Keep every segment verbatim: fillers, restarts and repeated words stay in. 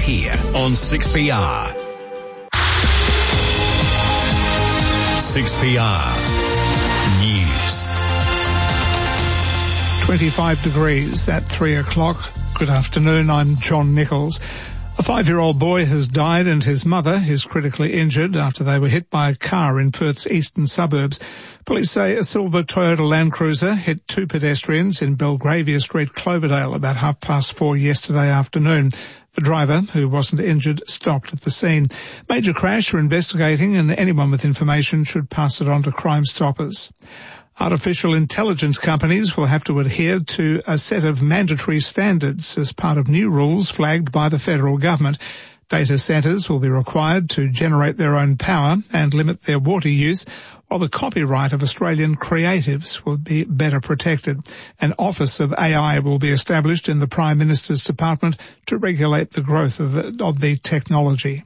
here on six P R. six P R News. twenty-five degrees at three o'clock. Good afternoon, I'm John Nichols. A five-year-old boy has died and his mother is critically injured after they were hit by a car in Perth's eastern suburbs. Police say a silver Toyota Land Cruiser hit two pedestrians in Belgravia Street, Cloverdale, about half past four yesterday afternoon. The driver, who wasn't injured, stopped at the scene. Major crash are investigating, and anyone with information should pass it on to Crime Stoppers. Artificial intelligence companies will have to adhere to a set of mandatory standards as part of new rules flagged by the federal government. Data centres will be required to generate their own power and limit their water use, while the copyright of Australian creatives will be better protected. An Office of A I will be established in the Prime Minister's Department to regulate the growth of the, of the technology.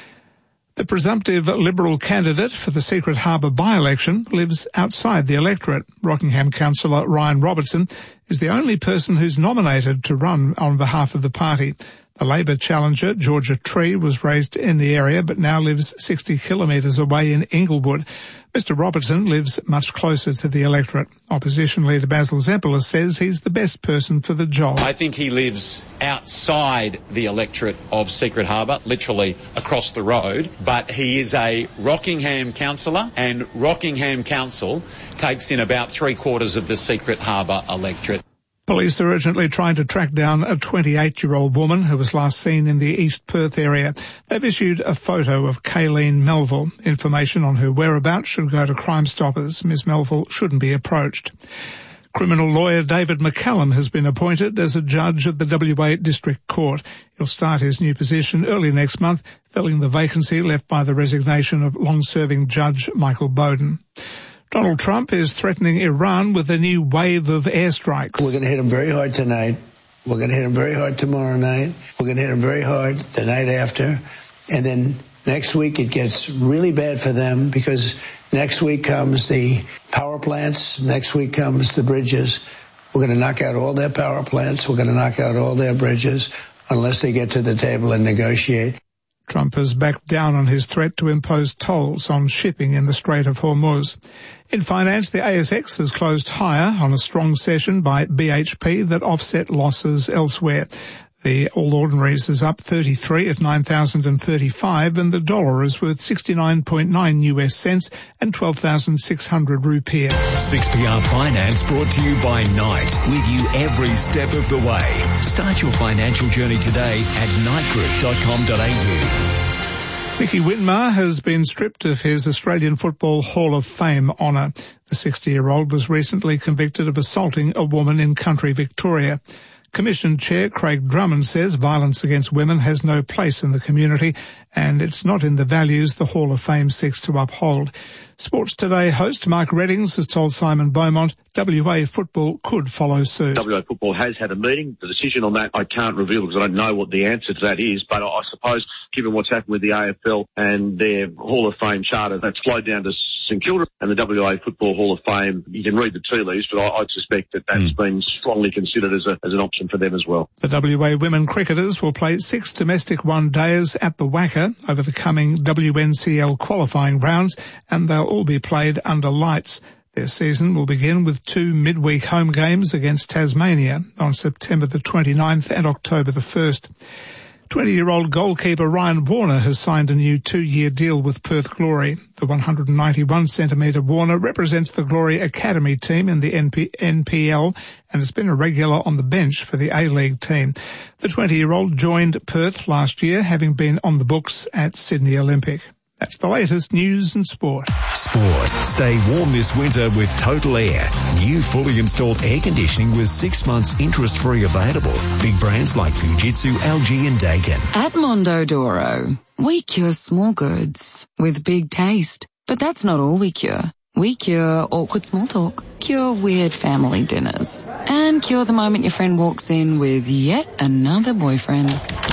The presumptive Liberal candidate for the Secret Harbour by-election lives outside the electorate. Rockingham councillor Ryan Robertson is the only person who's nominated to run on behalf of the party. The Labor challenger, Georgia Tree, was raised in the area but now lives sixty kilometres away in Inglewood. Mister Robertson lives much closer to the electorate. Opposition leader Basil Zempilas says he's the best person for the job. I think he lives outside the electorate of Secret Harbour, literally across the road, but he is a Rockingham councillor, and Rockingham Council takes in about three quarters of the Secret Harbour electorate. Police are urgently trying to track down a twenty-eight-year-old woman who was last seen in the East Perth area. They've issued a photo of Kayleen Melville. Information on her whereabouts should go to Crime Stoppers. Miss Melville shouldn't be approached. Criminal lawyer David McCallum has been appointed as a judge at the W A District Court. He'll start his new position early next month, filling the vacancy left by the resignation of long-serving Judge Michael Bowden. Donald Trump is threatening Iran with a new wave of airstrikes. We're going to hit them very hard tonight. We're going to hit them very hard tomorrow night. We're going to hit them very hard the night after. And then next week it gets really bad for them because next week comes the power plants. Next week comes the bridges. We're going to knock out all their power plants. We're going to knock out all their bridges unless they get to the table and negotiate. Trump has backed down on his threat to impose tolls on shipping in the Strait of Hormuz. In finance, the A S X has closed higher on a strong session by B H P that offset losses elsewhere. The All Ordinaries is up thirty-three at nine thousand thirty-five, and the dollar is worth sixty-nine point nine U S cents and twelve thousand six hundred rupiah. six P R Finance brought to you by Knight, with you every step of the way. Start your financial journey today at knight group dot com dot a u. Mickey Whitmar has been stripped of his Australian Football Hall of Fame honour. The sixty-year-old was recently convicted of assaulting a woman in country Victoria. Commission Chair Craig Drummond says violence against women has no place in the community and it's not in the values the Hall of Fame seeks to uphold. Sports Today host Mark Reddings has told Simon Beaumont W A Football could follow suit. W A Football has had a meeting. The decision on that I can't reveal because I don't know what the answer to that is, but I suppose given what's happened with the A F L and their Hall of Fame charter, that's flowed down to St Kilda and the W A Football Hall of Fame. You can read the tea leaves, but I, I'd suspect that that's mm. been strongly considered as, a, as an option for them as well. The W A women cricketers will play six domestic one-dayers at the Wacker over the coming W N C L qualifying rounds, and they'll all be played under lights. Their season will begin with two midweek home games against Tasmania on September the twenty-ninth and October the first. twenty-year-old goalkeeper Ryan Warner has signed a new two-year deal with Perth Glory. The one hundred ninety-one centimetre Warner represents the Glory Academy team in the N P L and has been a regular on the bench for the A-League team. The twenty-year-old joined Perth last year, having been on the books at Sydney Olympic. That's the latest news and sport. Sport. Stay warm this winter with Total Air. New fully installed air conditioning with six months interest-free available. Big brands like Fujitsu, L G and Daikin. At Mondodoro, we cure small goods with big taste. But that's not all we cure. We cure awkward small talk, cure weird family dinners, and cure the moment your friend walks in with yet another boyfriend.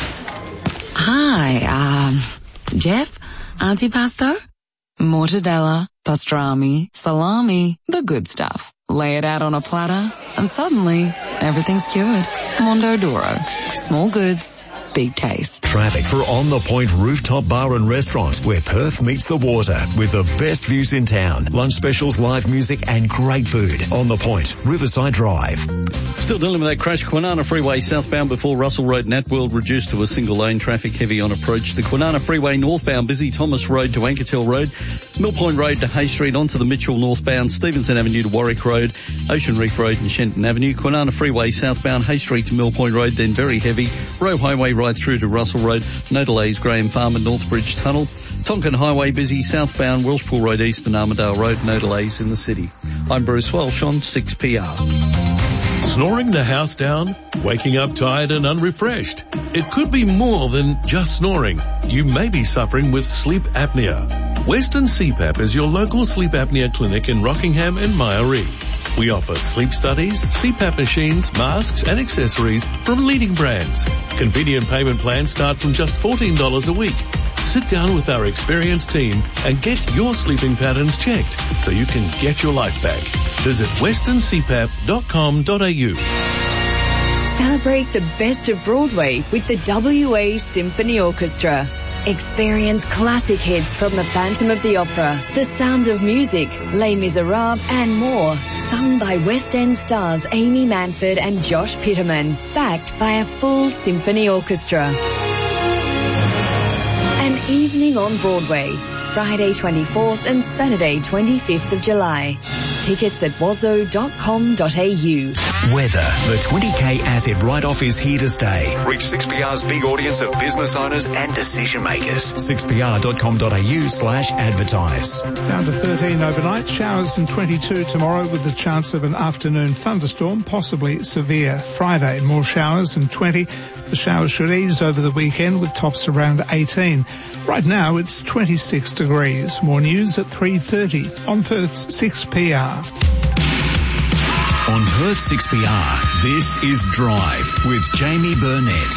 Hi, um, Jeff? Antipasto? Mortadella, pastrami, salami, the good stuff. Lay it out on a platter, and suddenly, everything's cured. Mondodoro. Small goods, Big taste. Traffic for On The Point Rooftop Bar and Restaurant, where Perth meets the water with the best views in town. Lunch specials, live music and great food. On The Point, Riverside Drive. Still dealing with that crash. Kwinana Freeway southbound before Russell Road, Natworld reduced to a single lane. Traffic heavy on approach. The Kwinana Freeway northbound busy. Thomas Road to Ankertel Road. Mill Point Road to Hay Street onto the Mitchell northbound. Stevenson Avenue to Warwick Road. Ocean Reef Road and Shenton Avenue. Kwinana Freeway southbound Hay Street to Mill Point Road, then very heavy. Roe Highway right through to Russell Road. No delays. Graham Farm and Northbridge Tunnel. Tonkin Highway busy southbound Welshpool Road east and Armadale Road. No delays in the city. I'm Bruce Welsh on six P R. Snoring the house down? Waking up tired and unrefreshed? It could be more than just snoring. You may be suffering with sleep apnea. Western C PAP is your local sleep apnea clinic in Rockingham and Myaree. We offer sleep studies, C PAP machines, masks and accessories from leading brands. Convenient payment plans start from just fourteen dollars a week. Sit down with our experienced team and get your sleeping patterns checked so you can get your life back. Visit western c pap dot com dot a u. Celebrate the best of Broadway with the W A Symphony Orchestra. Experience classic hits from The Phantom of the Opera, The Sound of Music, Les Miserables and more, sung by West End stars Amy Manford and Josh Pitterman, backed by a full symphony orchestra. An evening on Broadway, Friday twenty-fourth and Saturday twenty-fifth of July. Tickets at wazzo dot com dot a u. Weather. The twenty K asset write-off is here to stay. Reach six P R's big audience of business owners and decision makers. six P R dot com dot a u slash advertise. Down to thirteen overnight. Showers and twenty-two tomorrow with the chance of an afternoon thunderstorm, possibly severe. Friday, more showers and twenty. The showers should ease over the weekend with tops around eighteen. Right now it's twenty-six degrees. More news at three thirty on Perth's six P R. On Perth six P R, this is Drive with Jamie Burnett.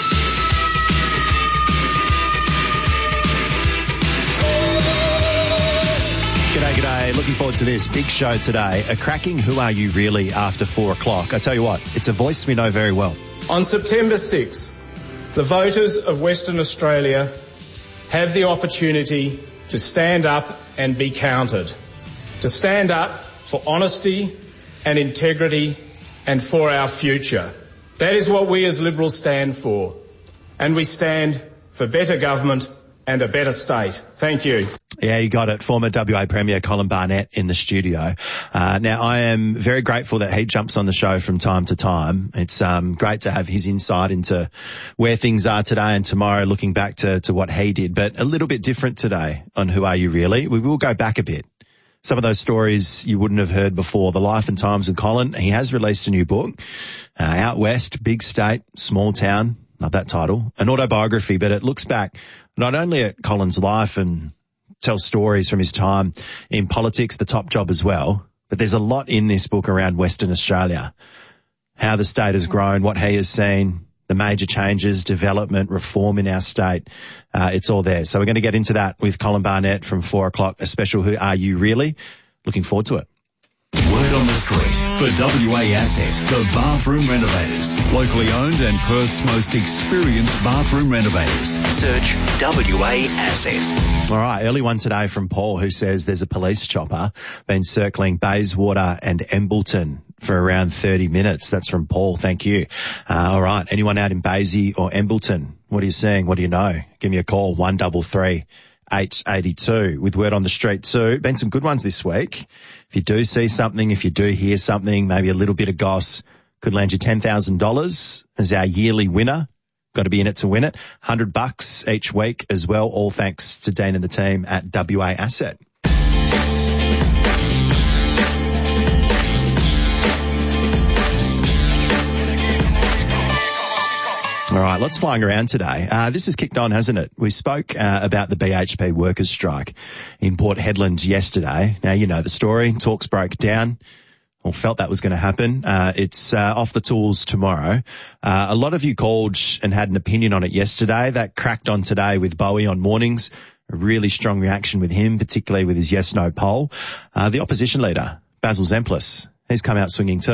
G'day, g'day. Looking forward to this big show today. A cracking Who Are You Really after four o'clock. I tell you what, it's a voice we know very well. On September sixth, the voters of Western Australia have the opportunity to stand up and be counted. To stand up for honesty and integrity and for our future. That is what we as Liberals stand for. And we stand for better government and a better state. Thank you. Yeah, you got it. Former W A Premier Colin Barnett in the studio. Uh, now, I am very grateful that he jumps on the show from time to time. It's um, great to have his insight into where things are today and tomorrow, looking back to, to what he did. But a little bit different today on Who Are You Really? We will go back a bit. Some of those stories you wouldn't have heard before. The Life and Times of Colin. He has released a new book, uh, Out West, Big State, Small Town. Love that title. An autobiography, but it looks back not only at Colin's life and tells stories from his time in politics, the top job as well, but there's a lot in this book around Western Australia. How the state has grown, what he has seen, the major changes, development, reform in our state. Uh, it's all there. So we're going to get into that with Colin Barnett from four o'clock, a special Who Are You Really? Looking forward to it. Word on the street for W A Asset, the bathroom renovators. Locally owned and Perth's most experienced bathroom renovators. Search W A Asset. All right, early one today from Paul, who says there's a police chopper been circling Bayswater and Embleton for around thirty minutes. That's from Paul. Thank you. Uh, all right. Anyone out in Baysy or Embleton? What are you seeing? What do you know? Give me a call. one double three eight eight two with Word on the Street too. Been some good ones this week. If you do see something, if you do hear something, maybe a little bit of goss, could land you ten thousand dollars as our yearly winner. Got to be in it to win it. one hundred bucks each week as well. All thanks to Dean and the team at W A Asset. All right, lots flying around today. Uh, this has kicked on, hasn't it? We spoke uh, about the B H P workers' strike in Port Hedland yesterday. Now, you know the story. Talks broke down, or felt that was going to happen. Uh, it's uh, off the tools tomorrow. Uh, a lot of you called and had an opinion on it yesterday. That cracked on today with Bowie on Mornings. A really strong reaction with him, particularly with his yes-no poll. Uh, the opposition leader, Basil Zemplis, he's come out swinging too.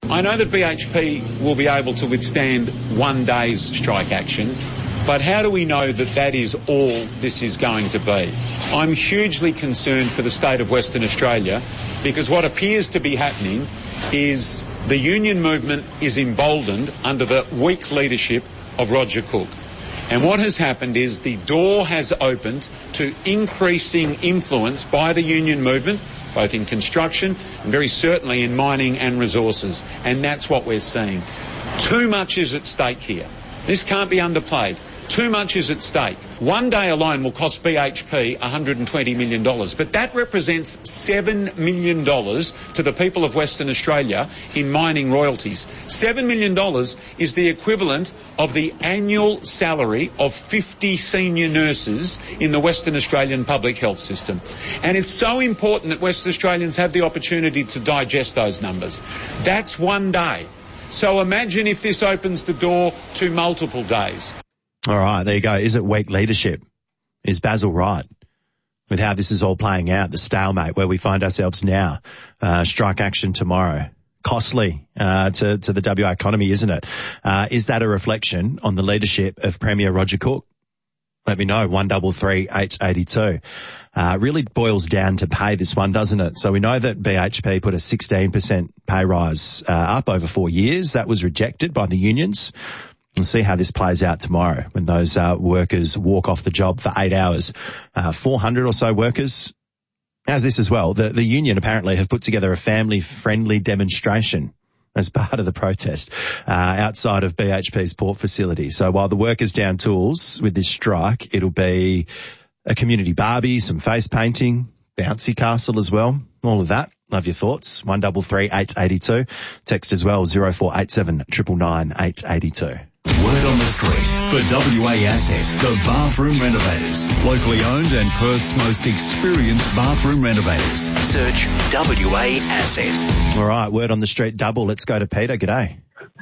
I know that B H P will be able to withstand one day's strike action, but how do we know that that is all this is going to be? I'm hugely concerned for the state of Western Australia because what appears to be happening is the union movement is emboldened under the weak leadership of Roger Cook. And what has happened is the door has opened to increasing influence by the union movement, both in construction and very certainly in mining and resources. And that's what we're seeing. Too much is at stake here. This can't be underplayed. Too much is at stake. One day alone will cost B H P one hundred twenty million dollars, but that represents seven million dollars to the people of Western Australia in mining royalties. seven million dollars is the equivalent of the annual salary of fifty senior nurses in the Western Australian public health system. And it's so important that Western Australians have the opportunity to digest those numbers. That's one day. So imagine if this opens the door to multiple days. All right, there you go. Is it weak leadership? Is Basil right with how this is all playing out, the stalemate where we find ourselves now? Uh, strike action tomorrow. Costly uh, to, to the W A economy, isn't it? Uh, is that a reflection on the leadership of Premier Roger Cook? Let me know, one three three eight eight two. Uh, really boils down to pay, this one, doesn't it? So we know that B H P put a sixteen percent pay rise uh, up over four years. That was rejected by the unions. We'll see how this plays out tomorrow when those uh, workers walk off the job for eight hours. Uh, four hundred or so workers. As this as well, the, the union apparently have put together a family-friendly demonstration as part of the protest uh, outside of B H P's port facility. So while the workers down tools with this strike, it'll be a community barbie, some face painting, bouncy castle as well, all of that. Love your thoughts. one three three eight eight two. Text as well, zero four eight seven nine nine nine eight eight two. Word on the street for W A Asset, the bathroom renovators. Locally owned and Perth's most experienced bathroom renovators. Search W A Asset. All right, word on the street double. Let's go to Peter. G'day.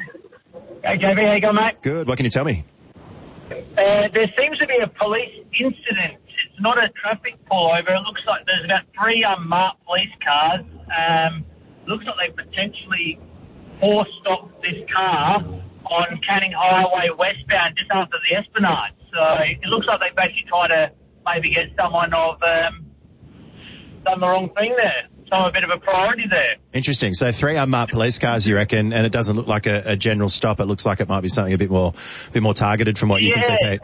Hey, J B, how you going, mate? Good. What can you tell me? Uh, there seems to be a police incident. It's not a traffic pullover. It looks like there's about three unmarked police cars. Um, looks like they potentially force-stopped this car on Canning Highway westbound just after the Esplanade. So it looks like they basically try to maybe get someone of um, done the wrong thing there. So a bit of a priority there. Interesting. So three unmarked police cars, you reckon, and it doesn't look like a, a general stop. It looks like it might be something a bit more, a bit more targeted from what you yeah. can see, Pete.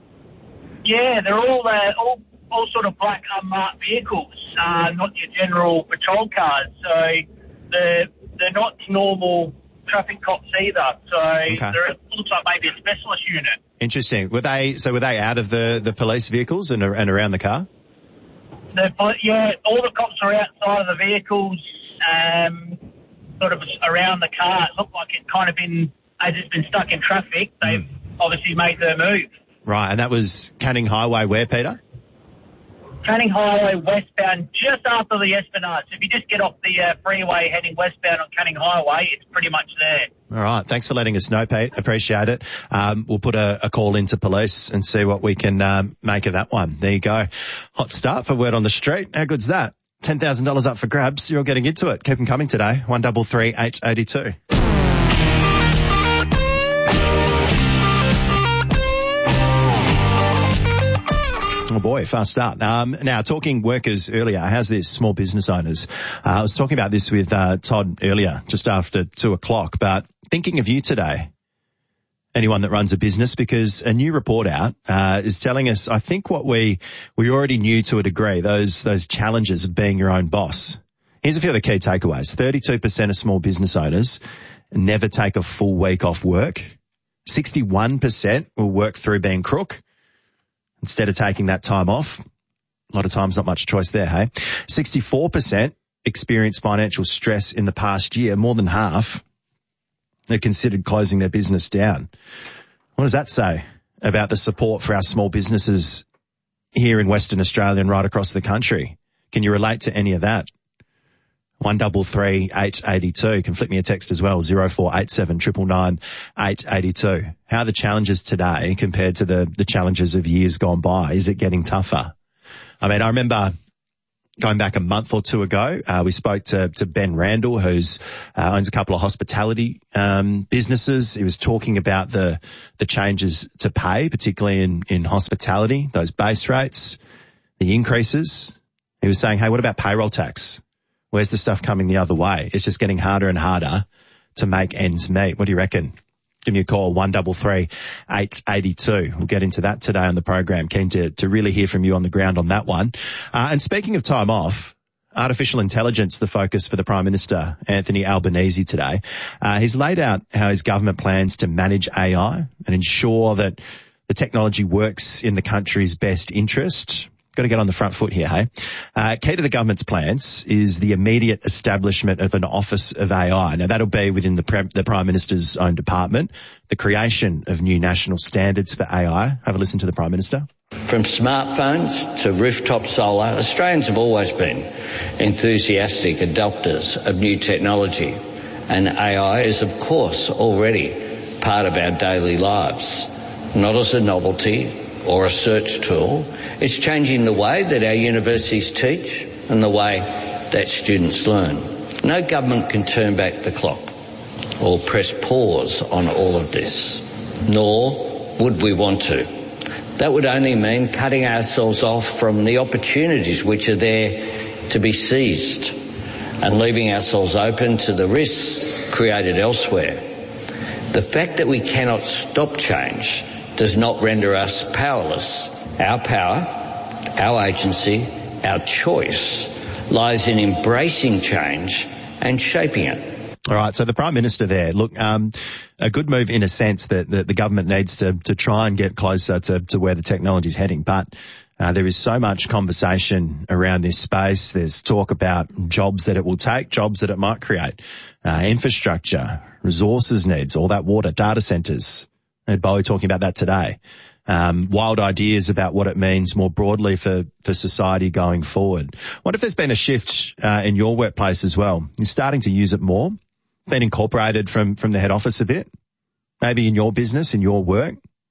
Yeah, they're all uh, all all sort of black unmarked vehicles, uh, not your general patrol cars. So they're they're not normal traffic cops either. So okay. They're, it looks like maybe a specialist unit. Interesting. Were they so? Were they out of the, the police vehicles and and around the car? The, yeah, all the cops are outside of the vehicles, um, sort of around the car. It looked like it kind of been, as it's been stuck in traffic, they've mm. obviously made their move. Right, and that was Canning Highway where, Peter? Canning Highway westbound, just after the Esplanade. So if you just get off the uh, freeway heading westbound on Canning Highway, it's pretty much there. All right, thanks for letting us know, Pete. Appreciate it. Um, we'll put a, a call into police and see what we can um, make of that one. There you go. Hot start for Word on the Street. How good's that? ten thousand dollars up for grabs. You're getting into it. Keep them coming today. one three three eight eight two. Oh boy, fast start. Um, now, talking workers earlier, how's this? Small business owners. Uh, I was talking about this with uh, Todd earlier, just after two o'clock, but thinking of you today, anyone that runs a business, because a new report out uh, is telling us, I think, what we we already knew to a degree, those those challenges of being your own boss. Here's a few of the key takeaways. thirty-two percent of small business owners never take a full week off work. sixty-one percent will work through being crook instead of taking that time off. A lot of times not much choice there, hey? sixty-four percent experience financial stress in the past year, more than half. They considered closing their business down. What does that say about the support for our small businesses here in Western Australia and right across the country? Can you relate to any of that? one three three eight eight two. You can flick me a text as well, zero four eight seven nine nine nine eight eight two. How are the challenges today compared to the, the challenges of years gone by? Is it getting tougher? I mean, I remember going back a month or two ago, uh, we spoke to, to Ben Randall, who's uh, owns a couple of hospitality um, businesses. He was talking about the the changes to pay, particularly in, in hospitality, those base rates, the increases. He was saying, hey, what about payroll tax? Where's the stuff coming the other way? It's just getting harder and harder to make ends meet. What do you reckon? Give me a call, one double three eight eighty two. We'll get into that today on the program. Keen to, to really hear from you on the ground on that one. Uh, and speaking of time off, artificial intelligence, the focus for the Prime Minister, Anthony Albanese, today. Uh, he's laid out how his government plans to manage A I and ensure that the technology works in the country's best interest. Got to get on the front foot here, hey? Uh, key to the government's plans is the immediate establishment of an Office of A I. Now, that'll be within the, pre- the Prime Minister's own department, the creation of new national standards for A I. Have a listen to the Prime Minister. From smartphones to rooftop solar, Australians have always been enthusiastic adopters of new technology, and A I is, of course, already part of our daily lives, not as a novelty or a search tool. It's changing the way that our universities teach and the way that students learn. No government can turn back the clock or press pause on all of this, nor would we want to. That would only mean cutting ourselves off from the opportunities which are there to be seized and leaving ourselves open to the risks created elsewhere. The fact that we cannot stop change does not render us powerless. Our power, our agency, our choice lies in embracing change and shaping it. All right, so the Prime Minister there, look, um, a good move in a sense that, that the government needs to, to try and get closer to, to where the technology is heading. But uh, there is so much conversation around this space. There's talk about jobs that it will take, jobs that it might create, uh, infrastructure, resources needs, all that water, data centres. I heard Bowie talking about that today. Um, wild ideas about what it means more broadly for, for society going forward. What if there's been a shift uh, in your workplace as well? You're starting to use it more, been incorporated from, from the head office a bit, maybe in your business, in your work,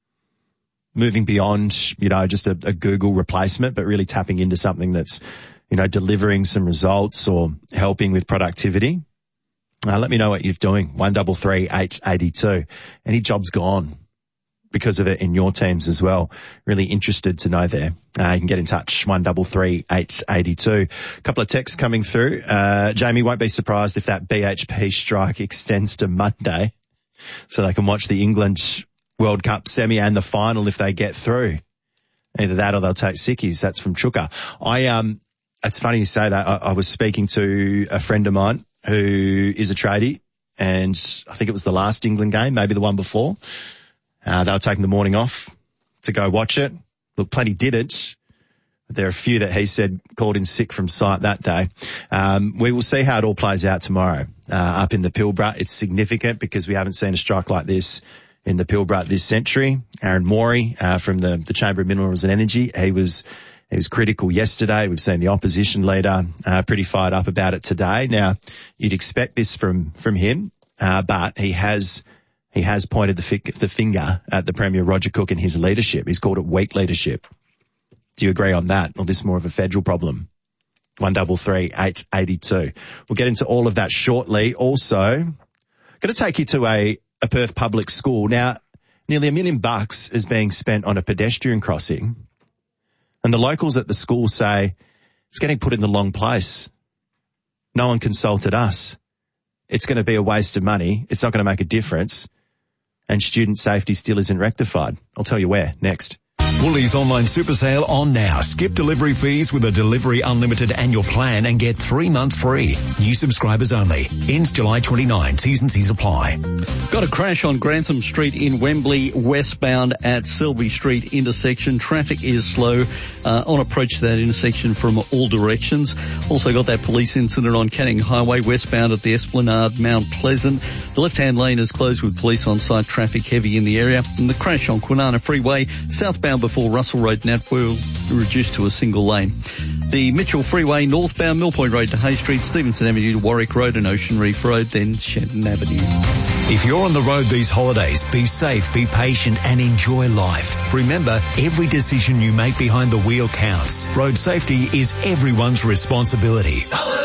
moving beyond, you know, just a, a Google replacement, but really tapping into something that's, you know, delivering some results or helping with productivity. Uh, let me know what you're doing. one double three eight eighty two. Any jobs gone because of it in your teams as well? Really interested to know there. Uh, you can get in touch, one double three eight eighty two. A couple of texts coming through. Uh, Jamie, won't be surprised if that B H P strike extends to Monday so they can watch the England World Cup semi and the final if they get through. Either that or they'll take sickies. That's from Chuka. I, um, it's funny you say that. I, I was speaking to a friend of mine who is a tradie, and I think it was the last England game, maybe the one before. Uh, they were taking the morning off to go watch it. Look, plenty did it. There are a few that he said called in sick from sight that day. Um, we will see how it all plays out tomorrow uh, up in the Pilbara. It's significant because we haven't seen a strike like this in the Pilbara this century. Aaron Morey uh, from the, the Chamber of Minerals and Energy, he was he was critical yesterday. We've seen the opposition leader uh, pretty fired up about it today. Now, you'd expect this from from him, uh, but he has he has pointed the, fi- the finger at the Premier Roger Cook and his leadership. He's called it weak leadership. Do you agree on that, or this more of a federal problem? one double three eight eighty two. We'll get into all of that shortly. Also, going to take you to a, a Perth public school. Now, nearly a million bucks is being spent on a pedestrian crossing, and the locals at the school say it's getting put in the wrong place. No one consulted us. It's going to be a waste of money. It's not going to make a difference, and student safety still isn't rectified. I'll tell you where next. Woolies online super sale on now. Skip delivery fees with a Delivery Unlimited annual plan and get three months free. New subscribers only. Ends July twenty-ninth. T's and C's apply. Got a crash on Grantham Street in Wembley, westbound at Selby Street intersection. Traffic is slow uh, on approach to that intersection from all directions. Also got that police incident on Canning Highway, westbound at the Esplanade, Mount Pleasant. The left-hand lane is closed with police on site, traffic heavy in the area. And the crash on Kwinana Freeway, southbound before Russell Road, Natworld, reduced to a single lane. The Mitchell Freeway northbound, Mill Point Road to Hay Street, Stevenson Avenue to Warwick Road and Ocean Reef Road, then Shenton Avenue. If you're on the road these holidays, be safe, be patient and enjoy life. Remember, every decision you make behind the wheel counts. Road safety is everyone's responsibility.